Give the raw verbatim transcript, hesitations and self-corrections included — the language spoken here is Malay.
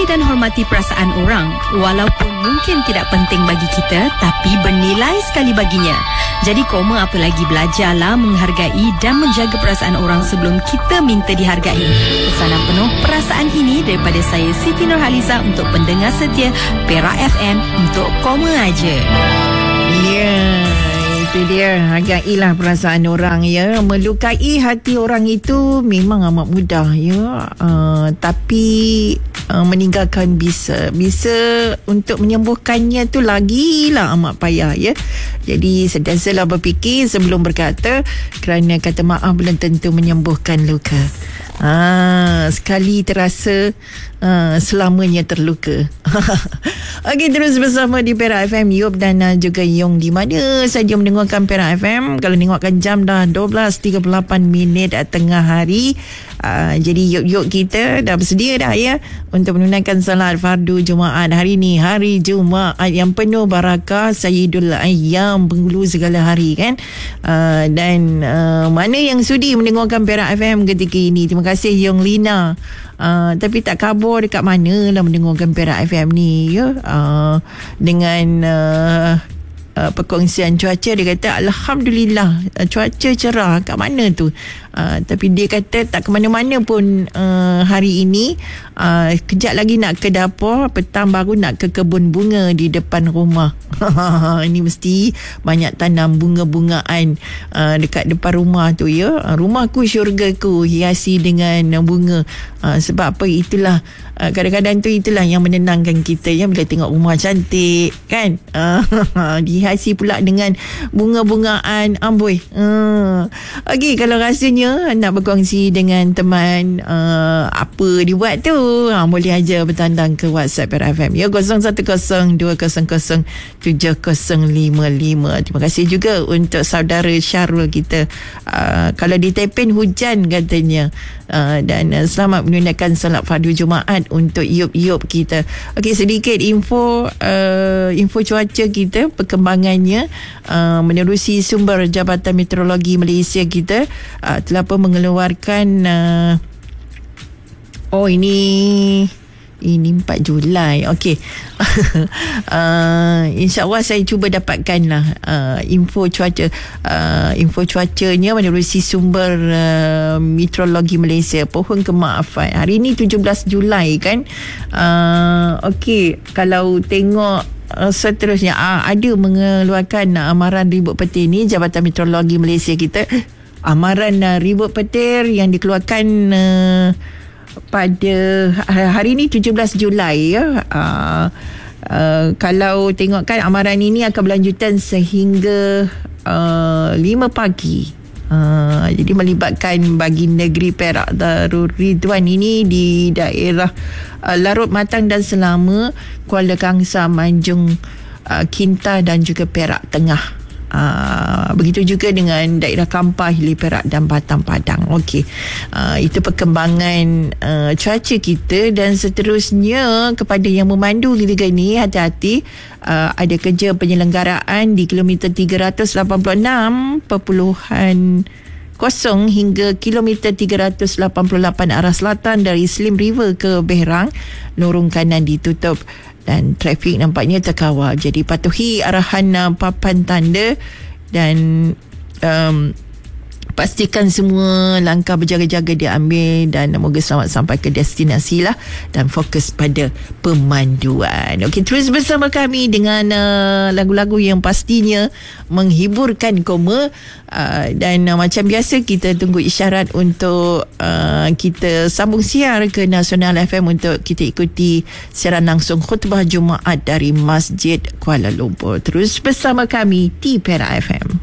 dan hormati perasaan orang. Walaupun mungkin tidak penting bagi kita, tapi bernilai sekali baginya. Jadi koma apa lagi, belajarlah menghargai dan menjaga perasaan orang sebelum kita minta dihargai. Pesanan penuh perasaan ini daripada saya Siti Nurhaliza untuk pendengar setia Perak F M untuk Koma Aja. Ya, yeah, itu dia, hargailah perasaan orang ya. Melukai hati orang itu memang amat mudah ya, uh, tapi uh, meninggalkan bisa bisa untuk menyembuhkannya tu lagilah amat payah ya. Jadi sentiasalah berfikir sebelum berkata, kerana kata maaf belum tentu menyembuhkan luka. Ah, sekali terasa, uh, selamanya terluka. Okey, terus bersama di Perak F M, Yop dan uh, juga Yong di mana saja mendengarkan Perak F M. Kalau tengokkan jam dah dua belas tiga puluh lapan minit tengah hari. Uh, jadi Yop-Yop kita dah bersedia dah ya untuk menunaikan salat fardu Jumaat hari ni, hari Jumaat yang penuh barakah, Sayyidul Ayyam, penghulu segala hari kan. Uh, dan uh, mana yang sudi mendengarkan Perak F M ketika ini, terima kasih Yong Lina. Uh, tapi tak khabar dekat mana lah mendengarkan Perak F M ni ya. Uh, dengan uh, uh, perkongsian cuaca, dia kata Alhamdulillah uh, cuaca cerah. Kat mana tu? Uh, tapi dia kata tak ke mana-mana pun uh, hari ini. uh, Kejap lagi nak ke dapur, petang baru nak ke kebun bunga di depan rumah. Ini mesti banyak tanam bunga-bungaan uh, dekat depan rumah tu ya. uh, Rumahku syurgaku, hiasi dengan bunga. uh, Sebab apa, itulah uh, kadang-kadang tu itulah yang menenangkan kita ya, bila tengok rumah cantik kan. uh, Dihiasi pula dengan bunga-bungaan amboi. uh. Okey, kalau rasanya nak berkongsi dengan teman uh, apa dibuat tu, ha, boleh aja bertandang ke WhatsApp Perak F M ya, kosong satu kosong dua kosong kosong tujuh kosong lima lima. Terima kasih juga untuk saudara Syarul kita. Uh, kalau di Tepin hujan katanya. Uh, dan uh, selamat menunaikan salat fardu Jumaat untuk Yop-Yop kita. Okey, sedikit info uh, info cuaca kita, perkembangannya uh, menerusi sumber Jabatan Meteorologi Malaysia kita uh, telah pun mengeluarkan uh, oh ini ini empat Julai. Okey. uh, InsyaAllah saya cuba dapatkanlah uh, info cuaca. Uh, info cuacanya menerusi sumber uh, Meteorologi Malaysia. Pohon kemaafan. Hari ini tujuh belas Julai kan. Uh, Okey. Kalau tengok uh, seterusnya, uh, ada mengeluarkan uh, amaran ribut petir ni, Jabatan Meteorologi Malaysia kita. Amaran uh, ribut petir yang dikeluarkan uh, pada hari ini tujuh belas Julai ya. Uh, uh, kalau tengokkan amaran ini akan berlanjutan sehingga uh, lima pagi. Uh, jadi melibatkan bagi negeri Perak Darul Ridwan ini di daerah uh, Larut Matang dan Selama, Kuala Kangsar, Manjung, uh, Kinta dan juga Perak Tengah. Uh, begitu juga dengan daerah Kampar, Hilir Perak dan Batam Padang. Okey, uh, itu perkembangan uh, cuaca kita. Dan seterusnya, kepada yang memandu ketika ini, hati-hati. Uh, ada kerja penyelenggaraan di kilometer tiga ratus lapan puluh enam perpuluhan kosong hingga kilometer tiga ratus lapan puluh lapan arah selatan dari Slim River ke Berang. Lorong kanan ditutup dan trafik nampaknya terkawal. Jadi patuhi arahan uh, papan tanda dan um, pastikan semua langkah berjaga-jaga diambil dan semoga selamat sampai ke destinasi lah, dan fokus pada pemanduan. Okey, terus bersama kami dengan uh, lagu-lagu yang pastinya menghiburkan koma. uh, dan uh, macam biasa kita tunggu isyarat untuk uh, kita sambung siar ke Nasional F M untuk kita ikuti siaran langsung khutbah Jumaat dari Masjid Kuala Lumpur. Terus bersama kami di Perak F M.